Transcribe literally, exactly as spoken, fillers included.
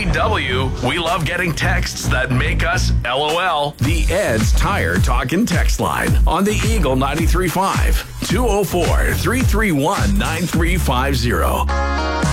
W, we love getting texts that make us LOL. The Ed's Tire Talkin' text line on the Eagle ninety-three point five, two oh four, three three one, nine three five zero.